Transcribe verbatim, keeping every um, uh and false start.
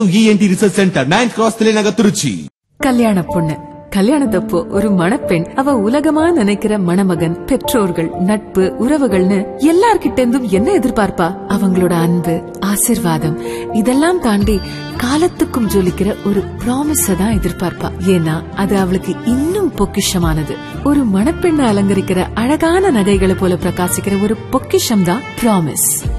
ENT research centre ninth cross தலைநகர் திருச்சி. கல்யாண பொண்ணு கல்யாணத்தப்போ ஒரு மணப்பெண் அவ உலகமா நினைக்கிற மணமகன், பெற்றோர்கள், நட்பு, உறவுகள்னு எல்லார்கிட்ட இருந்தும் என்ன எதிர்பார்ப்பா? அவங்களோட அன்பு, ஆசிர்வாதம் இதெல்லாம் தாண்டி காலத்துக்கும் ஜொலிக்கிற ஒரு ப்ராமிஸ தான் எதிர்பார்ப்பா. ஏன்னா அது அவளுக்கு இன்னும் பொக்கிஷமானது. ஒரு மணப்பெண்ணை அலங்கரிக்கிற அழகான நகைகளை போல பிரகாசிக்கிற ஒரு பொக்கிஷம் தான் ப்ராமிஸ்.